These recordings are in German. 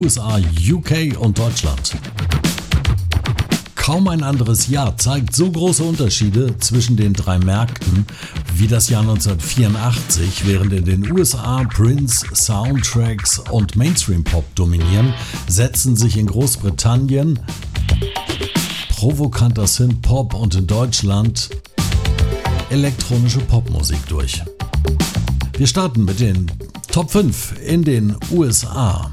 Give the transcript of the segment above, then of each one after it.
USA, UK und Deutschland. Kaum ein anderes Jahr zeigt so große Unterschiede zwischen den drei Märkten wie das Jahr 1984, während in den USA Prince, Soundtracks und Mainstream-Pop dominieren, setzen sich in Großbritannien provokanter Synth-Pop und in Deutschland elektronische Popmusik durch. Wir starten mit den Top 5 in den USA.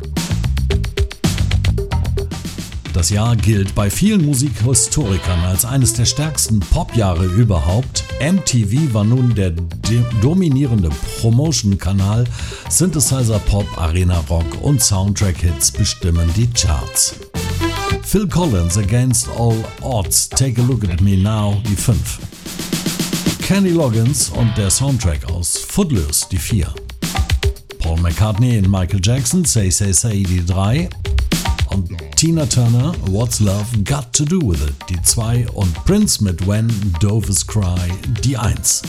Das Jahr gilt bei vielen Musikhistorikern als eines der stärksten Popjahre überhaupt. MTV war nun der dominierende Promotion-Kanal. Synthesizer Pop, Arena Rock und Soundtrack-Hits bestimmen die Charts. Phil Collins, Against All Odds, Take a Look at Me Now, die 5. Kenny Loggins und der Soundtrack aus Footloose, die 4. Paul McCartney und Michael Jackson, Say Say Say, die 3. Und Tina Turner, What's Love Got to Do With It, die 2. Und Prince mit When Doves Cry, die 1.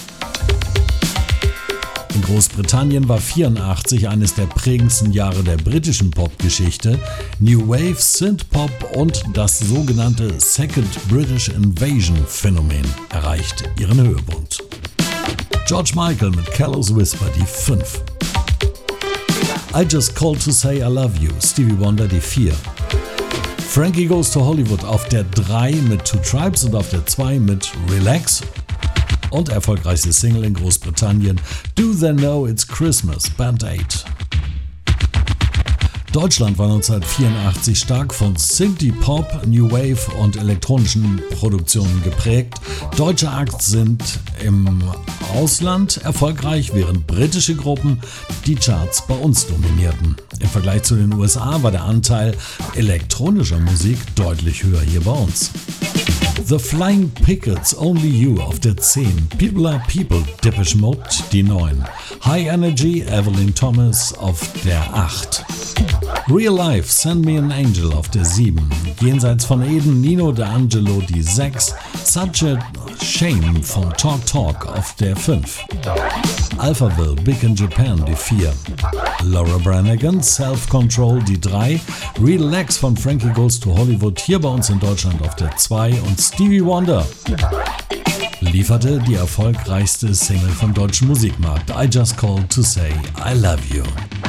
In Großbritannien war 84 eines der prägendsten Jahre der britischen Popgeschichte. New Wave, Synth-Pop und das sogenannte Second British Invasion Phänomen erreicht ihren Höhepunkt. George Michael mit Careless Whisper, die 5. I Just Called to Say I Love You, Stevie Wonder, die 4. Frankie Goes to Hollywood auf der 3 mit Two Tribes und auf der 2 mit Relax. Und erfolgreichste Single in Großbritannien, Do They Know It's Christmas, Band 8. Deutschland war 1984 stark von Synthie-Pop, New Wave und elektronischen Produktionen geprägt. Deutsche Acts sind im Ausland erfolgreich, während britische Gruppen die Charts bei uns dominierten. Im Vergleich zu den USA war der Anteil elektronischer Musik deutlich höher hier bei uns. The Flying Pickets, Only You auf der 10. People Are People, Depeche Mode, die 9. High Energy, Evelyn Thomas auf der 8. Real Life, Send Me an Angel auf der 7. Jenseits von Eden, Nino D'Angelo, die 6. Such a Shame von Talk Talk auf der 5. Alphaville, Big in Japan, die 4. Laura Branigan, Self Control, die 3. Relax von Frankie Goes to Hollywood, hier bei uns in Deutschland auf der 2. Und Stevie Wonder lieferte die erfolgreichste Single vom deutschen Musikmarkt, I Just Called to Say I Love You.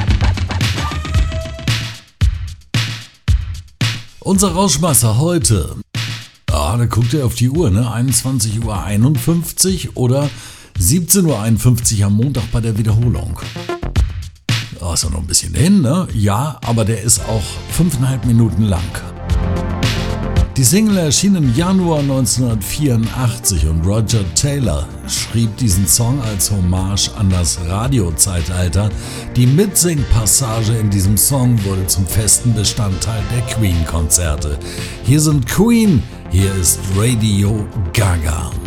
Unser Rauschmeister heute. Da guckt ihr auf die Uhr, ne? 21:51 Uhr oder 17:51 Uhr am Montag bei der Wiederholung. Ist ja noch ein bisschen hin, ne? Ja, aber der ist auch 5,5 Minuten lang. Die Single erschien im Januar 1984 und Roger Taylor schrieb diesen Song als Hommage an das Radiozeitalter. Die Mitsing-Passage in diesem Song wurde zum festen Bestandteil der Queen-Konzerte. Hier sind Queen, hier ist Radio Gaga.